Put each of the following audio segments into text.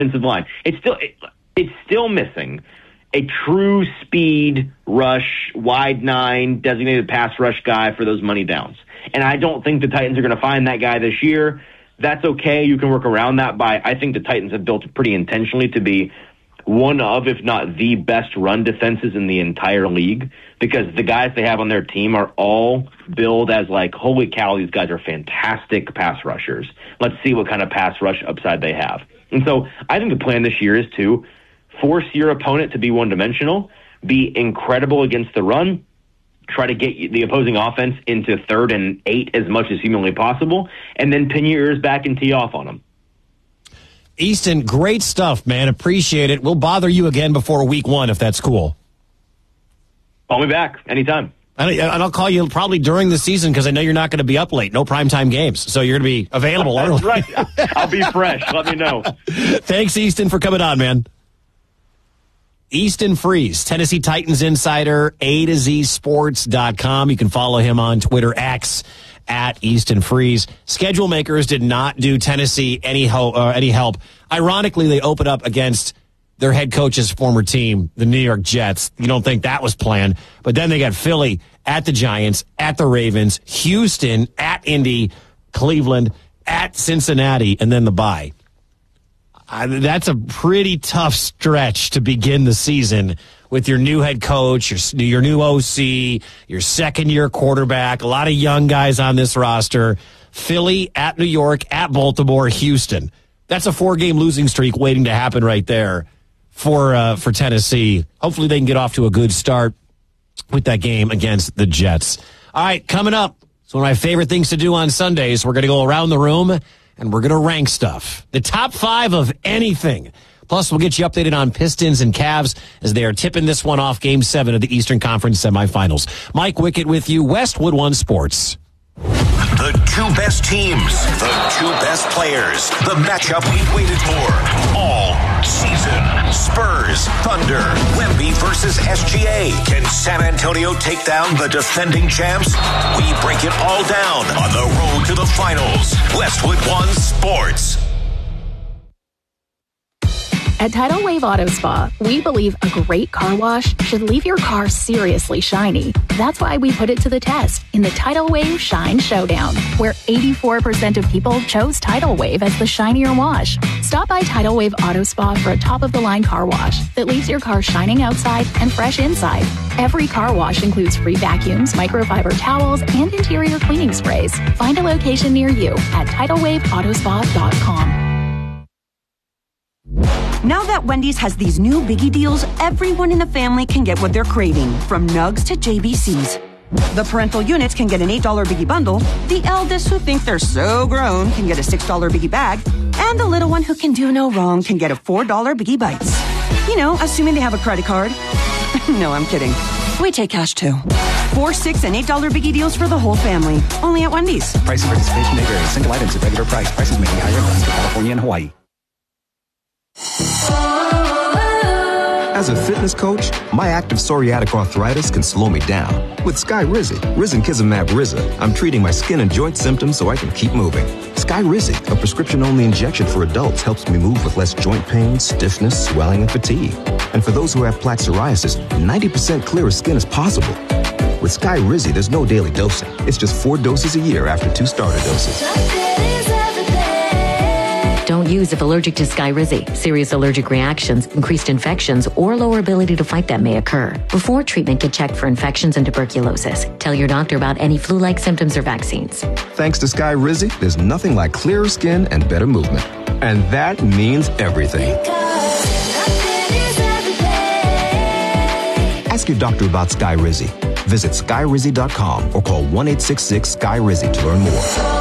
offensive line. It's still missing a true speed rush, wide nine, designated pass rush guy for those money downs. And I don't think the Titans are going to find that guy this year. That's okay. You can work around that I think the Titans have built it pretty intentionally to be one of, if not the best run defenses in the entire league, because the guys they have on their team are all billed as like, holy cow, these guys are fantastic pass rushers. Let's see what kind of pass rush upside they have. And so I think the plan this year is to force your opponent to be one-dimensional, be incredible against the run, try to get the opposing offense into 3rd and 8 as much as humanly possible, and then pin your ears back and tee off on them. Easton, great stuff, man. Appreciate it. We'll bother you again before week 1 if that's cool. Call me back anytime. And I'll call you probably during the season because I know you're not going to be up late. No primetime games. So you're going to be available early. That's right. I'll be fresh. Let me know. Thanks, Easton, for coming on, man. Easton Freeze, Tennessee Titans insider, A2ZSports.com. You can follow him on Twitter, X, at Easton Freeze. Schedule makers did not do Tennessee any help. Ironically, they open up against their head coach's former team, the New York Jets. You don't think that was planned. But then they got Philly at the Giants, at the Ravens, Houston, at Indy, Cleveland, at Cincinnati, and then the bye. That's a pretty tough stretch to begin the season with your new head coach, your new OC, your second-year quarterback, a lot of young guys on this roster. Philly, at New York, at Baltimore, Houston. That's a 4-game losing streak waiting to happen right there for Tennessee. Hopefully they can get off to a good start with that game against the Jets. All right, coming up, it's one of my favorite things to do on Sundays. We're going to go around the room and we're going to rank stuff. The top 5 of anything. Plus, we'll get you updated on Pistons and Cavs as they are tipping this one off Game 7 of the Eastern Conference semifinals. Mike Wickett with you, Westwood One Sports. The 2 best teams, the 2 best players, the matchup we've waited for all season. Spurs, Thunder, Wemby versus SGA. Can San Antonio take down the defending champs? We break it all down on the road to the finals. Westwood One Sports. At Tidal Wave Auto Spa, we believe a great car wash should leave your car seriously shiny. That's why we put it to the test in the Tidal Wave Shine Showdown, where 84% of people chose Tidal Wave as the shinier wash. Stop by Tidal Wave Auto Spa for a top-of-the-line car wash that leaves your car shining outside and fresh inside. Every car wash includes free vacuums, microfiber towels, and interior cleaning sprays. Find a location near you at TidalWaveAutospa.com. Now that Wendy's has these new biggie deals, everyone in the family can get what they're craving, from nugs to JBCs. The parental units can get an $8 biggie bundle, the eldest who think they're so grown can get a $6 biggie bag, and the little one who can do no wrong can get a $4 biggie bites. You know, assuming they have a credit card. No, I'm kidding. We take cash too. 4, $6, and $8 biggie deals for the whole family. Only at Wendy's. Price and participation may vary. Single items at regular price. Prices may be higher in Alaska, California, and Hawaii. As a fitness coach, my active psoriatic arthritis can slow me down. With Skyrizi, Risankizumab Riza, I'm treating my skin and joint symptoms so I can keep moving. Skyrizi, a prescription-only injection for adults, helps me move with less joint pain, stiffness, swelling, and fatigue. And for those who have plaque psoriasis, 90% clearer skin is possible. With Skyrizi, there's no daily dosing. It's just 4 doses a year after 2 starter doses. Don't use if allergic to Skyrizi. Serious allergic reactions, increased infections, or lower ability to fight them may occur. Before treatment, get checked for infections and tuberculosis. Tell your doctor about any flu-like symptoms or vaccines. Thanks to Skyrizi, there's nothing like clearer skin and better movement. And that means everything. Ask your doctor about Skyrizi. Visit Skyrizi.com or call 1-866-SKY-RIZI to learn more.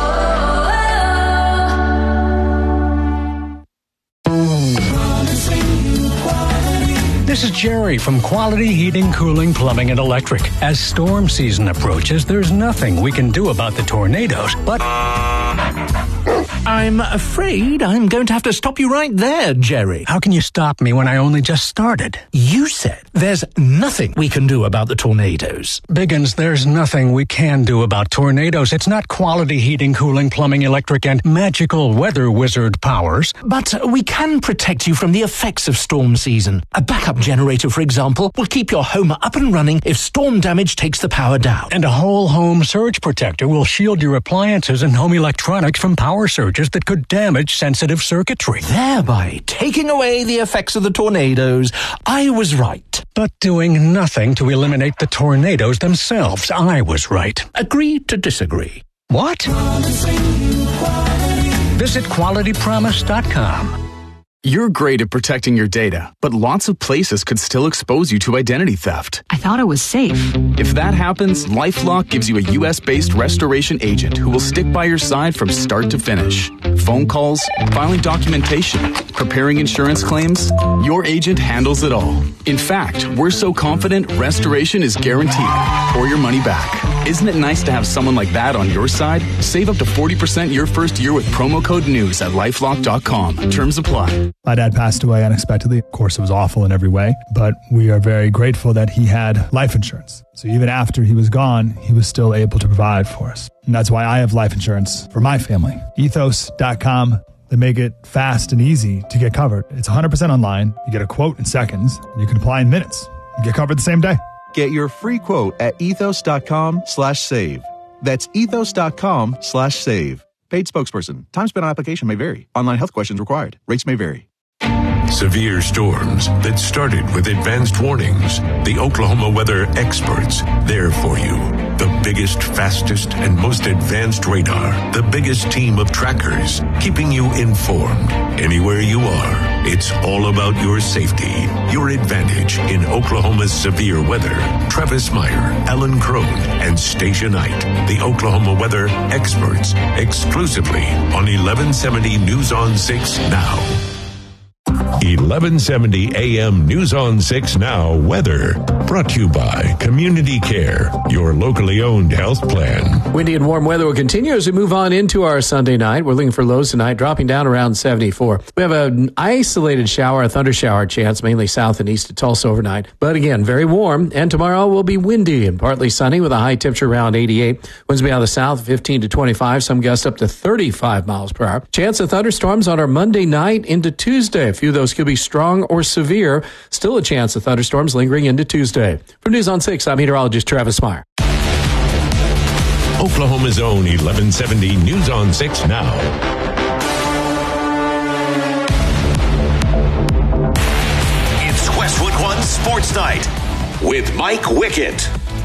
This is Jerry from Quality Heating, Cooling, Plumbing, and Electric. As storm season approaches, there's nothing we can do about the tornadoes, but I'm afraid I'm going to have to stop you right there, Jerry. How can you stop me when I only just started? You said there's nothing we can do about the tornadoes. Biggins, there's nothing we can do about tornadoes. It's not quality heating, cooling, plumbing, electric, and magical weather wizard powers. But we can protect you from the effects of storm season. A backup generator, for example, will keep your home up and running if storm damage takes the power down. And a whole home surge protector will shield your appliances and home electronics from power surges that could damage sensitive circuitry, thereby taking away the effects of the tornadoes. I was right. But doing nothing to eliminate the tornadoes themselves, I was right. Agree to disagree. What? Visit QualityPromise.com. You're great at protecting your data, but lots of places could still expose you to identity theft. I thought it was safe. If that happens, LifeLock gives you a U.S.-based restoration agent who will stick by your side from start to finish. Phone calls, filing documentation, preparing insurance claims, your agent handles it all. In fact, we're so confident restoration is guaranteed or your money back. Isn't it nice to have someone like that on your side? Save up to 40% your first year with promo code NEWS at LifeLock.com. Terms apply. My dad passed away unexpectedly. Of course, it was awful in every way, but we are very grateful that he had life insurance. So even after he was gone, he was still able to provide for us. And that's why I have life insurance for my family. Ethos.com. They make it fast and easy to get covered. It's 100% online. You get a quote in seconds. And you can apply in minutes. You get covered the same day. Get your free quote at ethos.com/save. That's ethos.com/save. Paid spokesperson. Time spent on application may vary. Online health questions required. Rates may vary. Severe storms that started with advanced warnings. The Oklahoma weather experts, there for you. The biggest, fastest, and most advanced radar. The biggest team of trackers, keeping you informed anywhere you are. It's all about your safety, your advantage in Oklahoma's severe weather. Travis Meyer, Ellen Crone, and Stacia Knight, the Oklahoma weather experts, exclusively on 1170 News on 6 Now. 1170 AM News on 6 Now weather. Brought to you by Community Care, your locally owned health plan. Windy and warm weather will continue as we move on into our Sunday night. We're looking for lows tonight, dropping down around 74. We have an isolated shower, a thunder shower chance, mainly south and east of Tulsa overnight. But again, very warm. And tomorrow will be windy and partly sunny with a high temperature around 88. Winds will be out of the south, 15 to 25. Some gusts up to 35 miles per hour. Chance of thunderstorms on our Monday night into Tuesday. A few of those could be strong or severe. Still a chance of thunderstorms lingering into Tuesday. From News on 6, I'm meteorologist Travis Meyer. Oklahoma's own 1170 News on 6 Now. It's Westwood One Sports Night with Mike Wickett.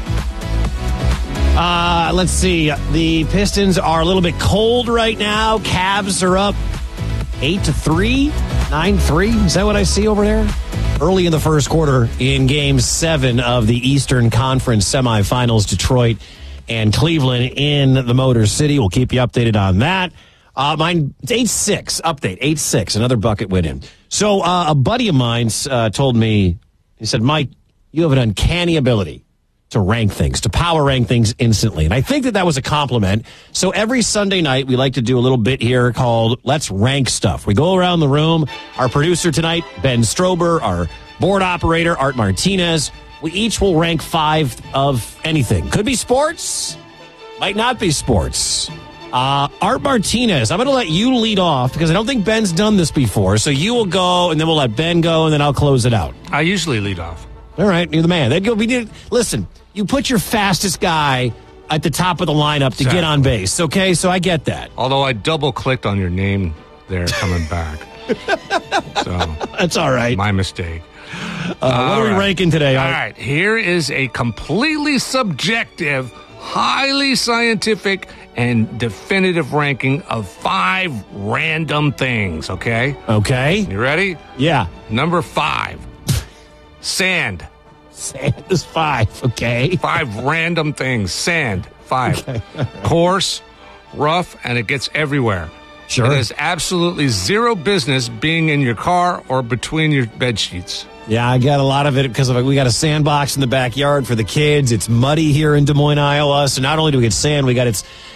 Let's see. The Pistons are a little bit cold right now. Cavs are up 8-3, 9-3. Is that what I see over there? Early in the first quarter in Game 7 of the Eastern Conference semifinals, Detroit and Cleveland in the Motor City. We'll keep you updated on that. Mine, 8-6, update, 8-6, another bucket went in. So a buddy of mine told me, he said, Mike, you have an uncanny ability to rank things, to power rank things instantly. And I think that was a compliment. So every Sunday night, we like to do a little bit here called Let's Rank Stuff. We go around the room. Our producer tonight, Ben Strober, our board operator, Art Martinez. We each will rank 5 of anything. Could be sports, might not be sports. Art Martinez, I'm going to let you lead off because I don't think Ben's done this before. So you will go, and then we'll let Ben go, and then I'll close it out. I usually lead off. All right, you're the man. Listen, you put your fastest guy at the top of the lineup to get on base, okay? So I get that. Although I double-clicked on your name there coming back. So that's all right. My mistake. What are we ranking today? All right, here is a completely subjective, highly scientific, and definitive ranking of 5 random things, okay? Okay. You ready? Yeah. Number 5. Sand. Sand is 5, okay. 5 random things. Sand, 5. Okay. Coarse, rough, and it gets everywhere. Sure. It has absolutely zero business being in your car or between your bed sheets. Yeah, I got a lot of it because we got a sandbox in the backyard for the kids. It's muddy here in Des Moines, Iowa. So not only do we get sand, we got it's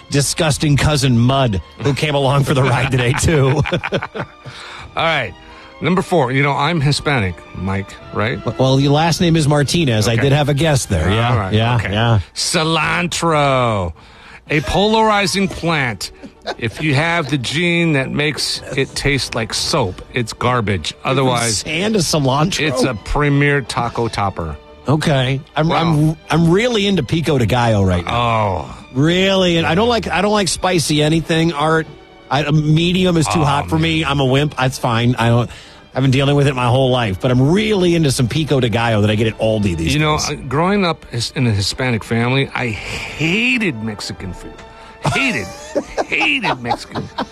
disgusting cousin Mud, who came along for the ride today, too. All right. Number 4. You know, I'm Hispanic, Mike, right? Well, your last name is Martinez. Okay. I did have a guess there. Yeah. All right. Yeah. Okay. Yeah. Cilantro, a polarizing plant. If you have the gene that makes it taste like soap, it's garbage. Otherwise, and a cilantro. It's a premier taco topper. Okay. I'm really into pico de gallo right now. Oh. Really? And I don't like spicy anything, Art. Medium is too hot for me. I'm a wimp. That's fine. I've been dealing with it my whole life, but I'm really into some pico de gallo that I get at Aldi these days. You know, growing up in a Hispanic family, I hated Mexican food. Hated Mexican food.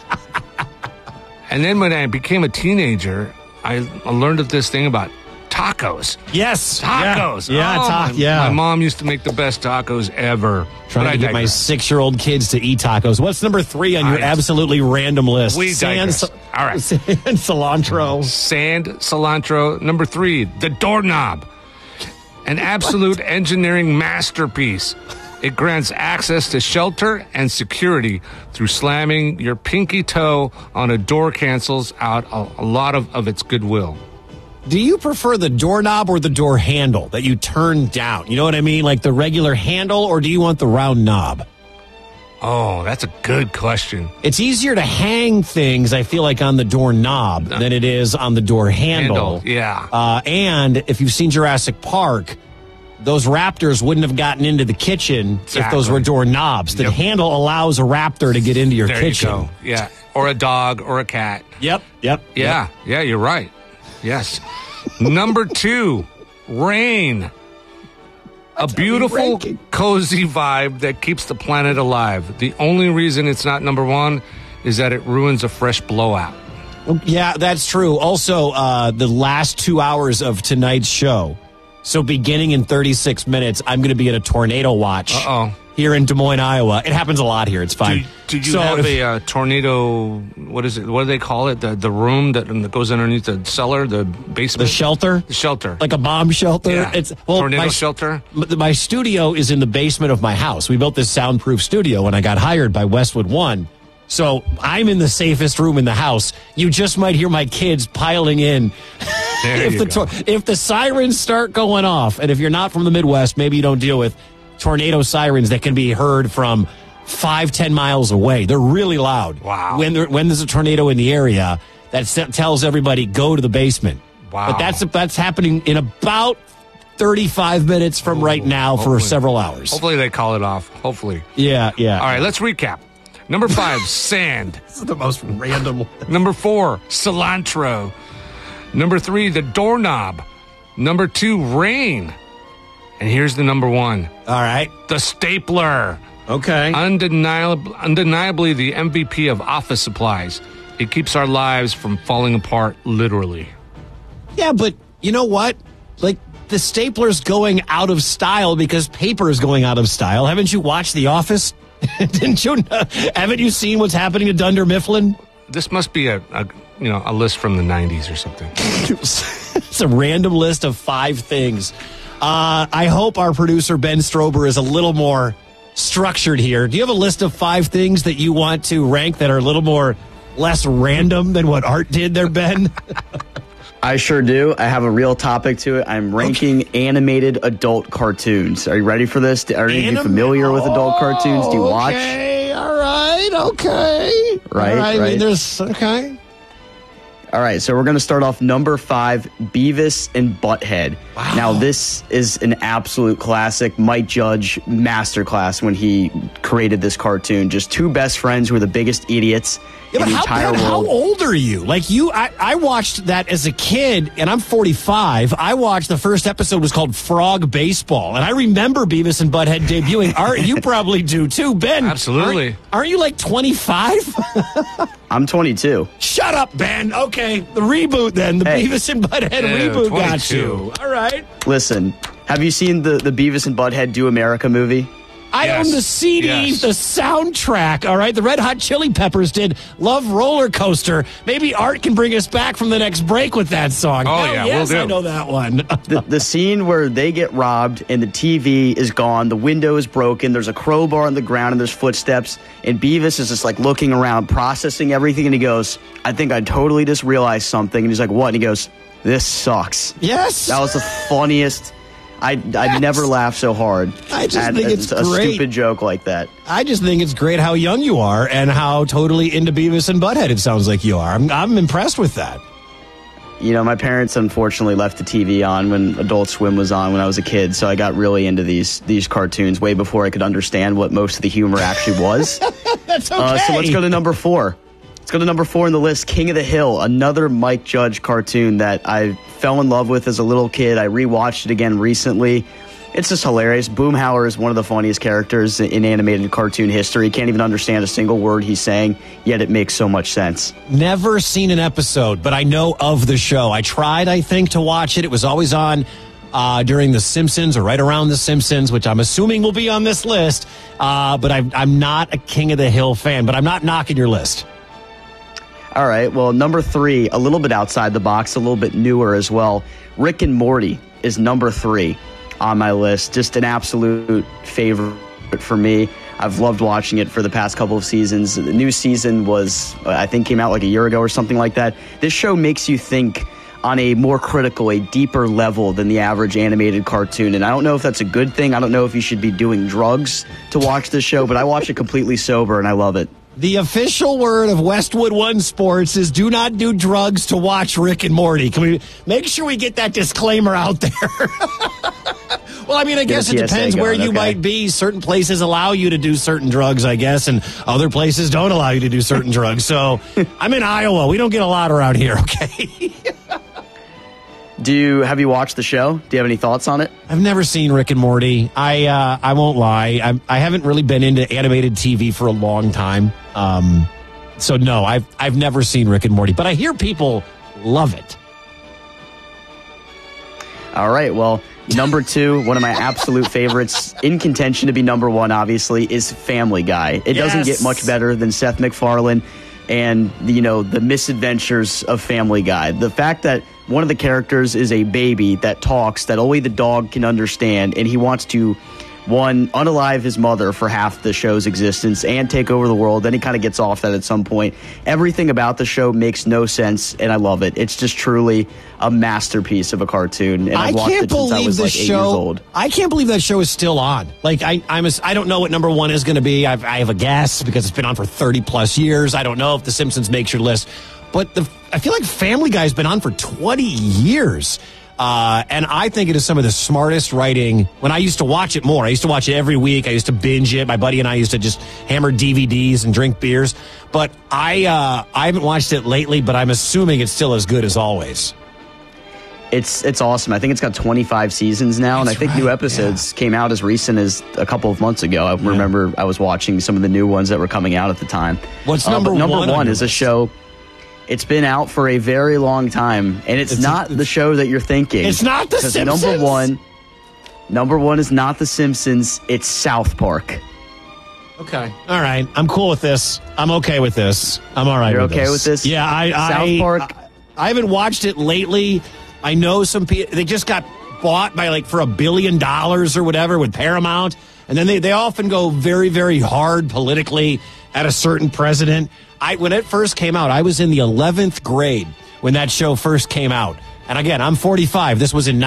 And then when I became a teenager, I learned of this thing about tacos. Yes. Tacos. Yeah. My mom used to make the best tacos ever. Trying to get my 6-year-old kids to eat tacos. What's number 3 on your absolutely random list? We digress. All right. Sand cilantro. Sand cilantro. Number 3, the doorknob. An absolute engineering masterpiece. It grants access to shelter and security through slamming your pinky toe on a door cancels out a lot of its goodwill. Do you prefer the doorknob or the door handle that you turn down? You know what I mean? Like the regular handle, or do you want the round knob? Oh, that's a good question. It's easier to hang things, I feel like, on the doorknob than it is on the door handle. Yeah. And if you've seen Jurassic Park, those raptors wouldn't have gotten into the kitchen if those were doorknobs. The handle allows a raptor to get into your kitchen. You go. Yeah. Or a dog or a cat. Yep. Yeah, you're right. Yes. Number 2, rain. A beautiful, cozy vibe that keeps the planet alive. The only reason it's not number 1 is that it ruins a fresh blowout. Yeah, that's true. Also, the last 2 hours of tonight's show. So beginning in 36 minutes, I'm going to be at a tornado watch here in Des Moines, Iowa. It happens a lot here. It's fine. Do you have a tornado, what is it? What do they call it? The room that goes underneath the cellar, the basement? The shelter? The shelter. Like a bomb shelter? Yeah. Tornado shelter? My studio is in the basement of my house. We built this soundproof studio when I got hired by Westwood One. So I'm in the safest room in the house. You just might hear my kids piling in. If the sirens start going off, and if you're not from the Midwest, maybe you don't deal with tornado sirens that can be heard from 5-10 miles away. They're really loud. Wow. When there's a tornado in the area, that tells everybody go to the basement. Wow. But that's happening in about 35 minutes from right now for several hours. Hopefully they call it off. Hopefully. Yeah. All right, let's recap. Number 5, sand. This is the most random. Number 4, cilantro. Number 3, the doorknob. Number 2, rain. And here's the number 1. All right. The stapler. Okay. Undeniably the MVP of office supplies. It keeps our lives from falling apart, literally. Yeah, but you know what? Like, the stapler's going out of style because paper is going out of style. Haven't you watched The Office? Didn't you? Haven't you seen what's happening to Dunder Mifflin? This must be a list from the 90s or something. It's a random list of 5 things. I hope our producer, Ben Strober, is a little more structured here. Do you have a list of 5 things that you want to rank that are a little more less random than what Art did there, Ben? I sure do. I have a real topic to it. I'm ranking animated adult cartoons. Are you ready for this? Are any of you familiar with adult cartoons? Do you watch? Okay, all right, okay. Right. I mean, there's, okay. All right, so we're going to start off number 5, Beavis and Butthead. Wow. Now, this is an absolute classic. Mike Judge masterclass when he created this cartoon. Just 2 best friends who were the biggest idiots in the entire world. How old are you? Like, I watched that as a kid, and I'm 45. I watched the first episode was called Frog Baseball, and I remember Beavis and Butthead debuting. Art, you probably do too, Ben. Absolutely. Aren't you like 25? I'm 22. Shut up, Ben. Okay, the reboot then. The Beavis and Butthead reboot 22. got you. All right. Listen, have you seen the Beavis and Butthead Do America movie? I own the CD, the soundtrack, all right? The Red Hot Chili Peppers did Love Roller Coaster. Maybe Art can bring us back from the next break with that song. Oh, Hell yeah, yes, we'll do. I know that one. The scene where they get robbed and the TV is gone, the window is broken, there's a crowbar on the ground and there's footsteps, and Beavis is just like looking around, processing everything, and he goes, I think I totally just realized something. And he's like, what? And he goes, this sucks. Yes. That was the funniest. I'd never laughed so hard. I just think it's a great. stupid joke like that. I just think it's great how young you are and how totally into Beavis and Butthead it sounds like you are. I'm impressed with that. You know, my parents unfortunately left the TV on when Adult Swim was on when I was a kid, so I got really into these cartoons way before I could understand what most of the humor actually was. That's okay. So let's go to number 4. Let's go to number 4 in the list, King of the Hill, another Mike Judge cartoon that I fell in love with as a little kid. I rewatched it again recently. It's just hilarious. Boomhauer is one of the funniest characters in animated cartoon history. Can't even understand a single word he's saying, yet it makes so much sense. Never seen an episode, but I know of the show. I tried, I think, to watch it. It was always on during The Simpsons or right around The Simpsons, which I'm assuming will be on this list. But I'm not a King of the Hill fan, but I'm not knocking your list. All right, well, number 3, a little bit outside the box, a little bit newer as well. Rick and Morty is number 3 on my list. Just an absolute favorite for me. I've loved watching it for the past couple of seasons. The new season was, I think, came out like a year ago or something like that. This show makes you think on a more critical, a deeper level than the average animated cartoon. And I don't know if that's a good thing. I don't know if you should be doing drugs to watch this show, but I watch it completely sober and I love it. The official word of Westwood One Sports is do not do drugs to watch Rick and Morty. Can we make sure we get that disclaimer out there? Well, I mean, I guess it depends where you might be. Certain places allow you to do certain drugs, I guess, and other places don't allow you to do certain drugs. So I'm in Iowa. We don't get a lot around here, okay? Have you watched the show? Do you have any thoughts on it? I've never seen Rick and Morty. I won't lie. I haven't really been into animated TV for a long time. So no, I've never seen Rick and Morty, but I hear people love it. All right, well, number 2, one of my absolute favorites, in contention to be number 1, obviously, is Family Guy. It doesn't get much better than Seth MacFarlane and, the misadventures of Family Guy. The fact that one of the characters is a baby that talks, that only the dog can understand, and he wants to, one, unalive his mother for half the show's existence and take over the world. Then he kind of gets off that at some point. Everything about the show makes no sense, and I love it. It's just truly a masterpiece of a cartoon, and I've watched it since I was like 8 years old. I can't believe that show is still on. Like, I don't know what number 1 is going to be. I have a guess because it's been on for 30-plus years. I don't know if The Simpsons makes your list. But I feel like Family Guy's been on for 20 years. And I think it is some of the smartest writing. When I used to watch it more, I used to watch it every week. I used to binge it. My buddy and I used to just hammer DVDs and drink beers. But I haven't watched it lately, but I'm assuming it's still as good as always. It's awesome. I think it's got 25 seasons now, and I think new episodes came out as recent as a couple of months ago. I remember I was watching some of the new ones that were coming out at the time. What's number 1? Number 1 is a show. It's been out for a very long time, and it's not the show that you're thinking. It's not The Simpsons? Number one is not The Simpsons. It's South Park. Okay. All right. I'm cool with this. I'm okay with this. I'm all right You're with okay this. with this? Yeah, South Park. I haven't watched it lately. I know some people, they just got bought by for $1 billion or whatever with Paramount. And then they often go very, very hard politically at a certain president. When it first came out, I was in the 11th grade when that show first came out. And again, I'm 45. This was in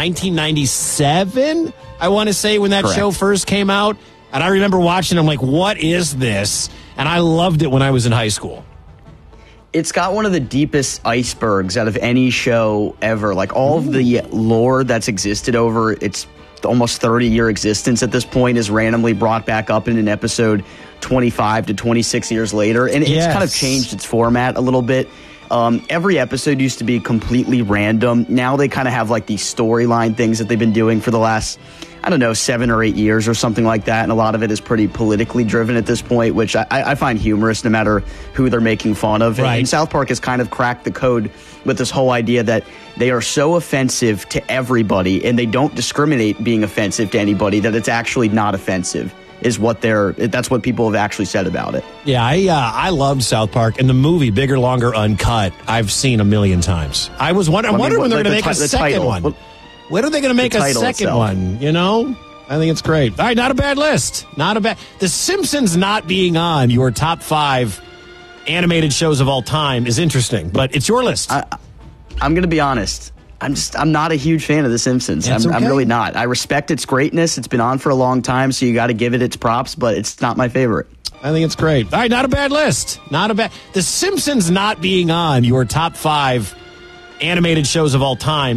1997, I want to say, when that show first came out. And I remember watching, I'm like, what is this? And I loved it when I was in high school. It's got one of the deepest icebergs out of any show ever. Like, all of the lore that's existed over its almost 30-year existence at this point is randomly brought back up in an episode 25 to 26 years later. And it's kind of changed its format a little bit. Every episode used to be completely random. Now they kind of have like these storyline things that they've been doing for the last, 7 or 8 years or something like that. And a lot of it is pretty politically driven at this point, which I find humorous no matter who they're making fun of. Right. And South Park has kind of cracked the code with this whole idea that they are so offensive to everybody and they don't discriminate being offensive to anybody that it's actually not offensive. is that's what people have actually said about it. Yeah, I loved South Park, and the movie Bigger, Longer, Uncut I've seen a million times. I'm wondering when they're going to make a second one. When are they going to make a second one? You know, I think it's great. All right, not a bad list. The Simpsons not being on your top 5 animated shows of all time is interesting, but it's your list. I'm going to be honest. I'm not a huge fan of The Simpsons. I'm really not. I respect its greatness. It's been on for a long time, so you got to give it its props, but it's not my favorite. I think it's great. All right, not a bad list. The Simpsons not being on your top 5 animated shows of all time